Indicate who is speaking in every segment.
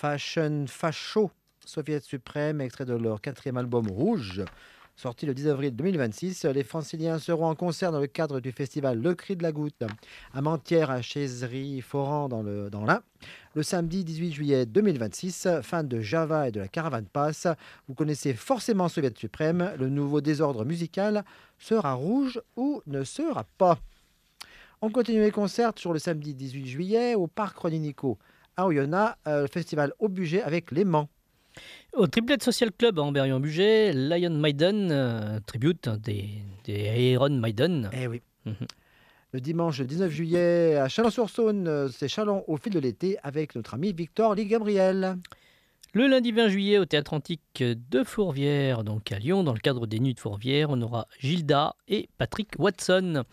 Speaker 1: Fashion Facho, Soviet suprême, extrait de leur quatrième album Rouge. Sorti le 10 avril 2026, les Franciliens seront en concert dans le cadre du festival Le Cri de la Goutte à Mentières, à Chaisery-Foran dans l'Ain. Le samedi 18 juillet 2026, fan de Java et de la Caravane Passe, vous connaissez forcément Soviet Suprême. Le nouveau désordre musical sera rouge ou ne sera pas. On continue les concerts sur le samedi 18 juillet au Parc René Nico à Oyonnax, le festival au budget avec les Mans.
Speaker 2: Au Triplet Social Club à Amberieu-en-Bugey, Lion Maiden, tribute des Iron Maiden.
Speaker 1: Eh oui.
Speaker 2: Mhm.
Speaker 1: Le dimanche 19 juillet à Chalon-sur-Saône, c'est Chalon au fil de l'été avec notre ami Victor Lee Gabriel.
Speaker 2: Le lundi 20 juillet au Théâtre Antique de Fourvière, donc à Lyon, dans le cadre des Nuits de Fourvière, on aura Gilda et Patrick Watson.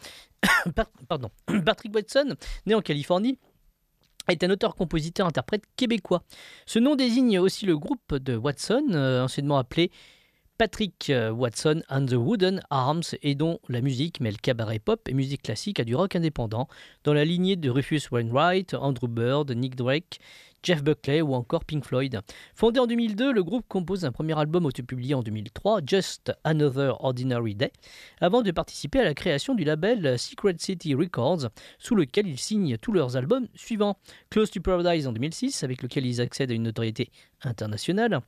Speaker 2: Pardon. Patrick Watson, né en Californie, est un auteur-compositeur-interprète québécois. Ce nom désigne aussi le groupe de Watson, anciennement appelé Patrick Watson and the Wooden Arms, et dont la musique mêle cabaret pop et musique classique à du rock indépendant, dans la lignée de Rufus Wainwright, Andrew Bird, Nick Drake, Jeff Buckley ou encore Pink Floyd. Fondé en 2002, le groupe compose un premier album auto-publié en 2003, Just Another Ordinary Day, avant de participer à la création du label Secret City Records, sous lequel ils signent tous leurs albums suivants. Close to Paradise en 2006, avec lequel ils accèdent à une notoriété internationale.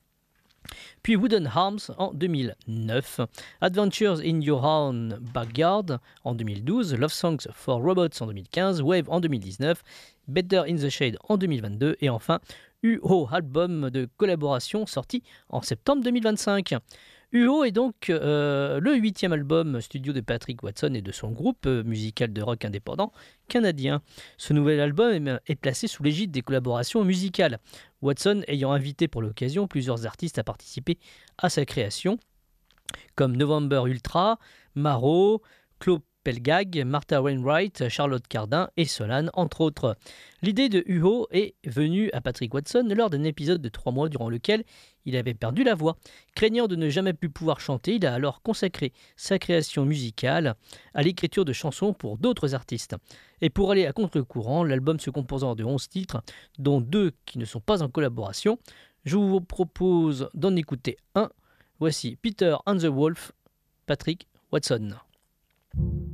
Speaker 2: Puis Wooden Arms en 2009, Adventures in Your Own Backyard en 2012, Love Songs for Robots en 2015, Wave en 2019, Better in the Shade en 2022 et enfin UO, album de collaboration sorti en septembre 2025. UO est donc le 8e album studio de Patrick Watson et de son groupe musical de rock indépendant canadien. Ce nouvel album est placé sous l'égide des collaborations musicales, Watson ayant invité pour l'occasion plusieurs artistes à participer à sa création, comme November Ultra, Maro, Claude Pelgag, Martha Wainwright, Charlotte Cardin et Solane, entre autres. L'idée de UO est venue à Patrick Watson lors d'un épisode de 3 mois durant lequel il avait perdu la voix. Craignant de ne jamais plus pouvoir chanter, il a alors consacré sa création musicale à l'écriture de chansons pour d'autres artistes. Et pour aller à contre-courant, l'album se composant de 11 titres, dont 2 qui ne sont pas en collaboration, je vous propose d'en écouter un. Voici Peter and the Wolf, Patrick Watson.